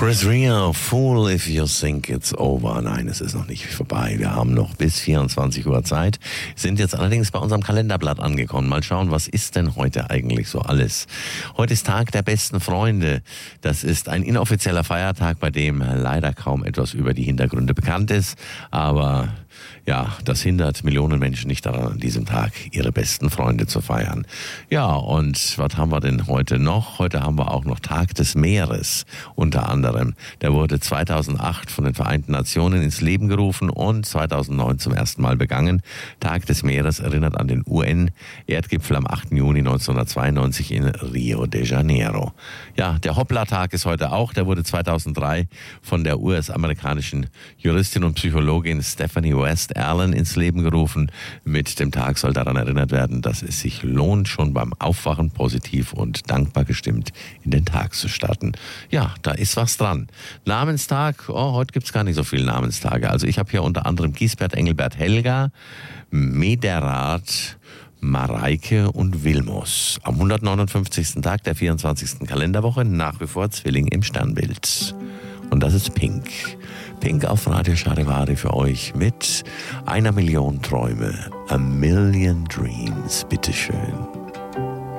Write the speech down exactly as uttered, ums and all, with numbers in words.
Chris Rea, Fool if you think it's over. Nein, es ist noch nicht vorbei. Wir haben noch bis vierundzwanzig Uhr Zeit, sind jetzt allerdings bei unserem Kalenderblatt angekommen. Mal schauen, was ist denn heute eigentlich so alles? Heute ist Tag der besten Freunde. Das ist ein inoffizieller Feiertag, bei dem leider kaum etwas über die Hintergründe bekannt ist. Aber ja, das hindert Millionen Menschen nicht daran, an diesem Tag ihre besten Freunde zu feiern. Ja, und was haben wir denn heute noch? Heute haben wir auch noch Tag des Meeres unter anderem. Der wurde zweitausendacht von den Vereinten Nationen ins Leben gerufen und zweitausendneun zum ersten Mal begangen. Tag des Meeres erinnert an den U N-Erdgipfel am achten Juni neunzehnhundertzweiundneunzig in Rio de Janeiro. Ja, der Hoppla-Tag ist heute auch. Der wurde zweitausenddrei von der U S-amerikanischen Juristin und Psychologin Stephanie West Allen ins Leben gerufen. Mit dem Tag soll daran erinnert werden, dass es sich lohnt, schon beim Aufwachen positiv und dankbar gestimmt in den Tag zu starten. Ja, da ist was dran. Namenstag, oh, heute gibt's gar nicht so viele Namenstage. Also ich habe hier unter anderem Giesbert, Engelbert, Helga, Mederat, Mareike und Vilmos. Am hundertneunundfünfzigsten Tag der vierundzwanzigsten Kalenderwoche nach wie vor Zwilling im Sternbild. Und das ist Pink. Pink auf Radio Charivari für euch mit einer Million Träume. A Million Dreams. Bitteschön.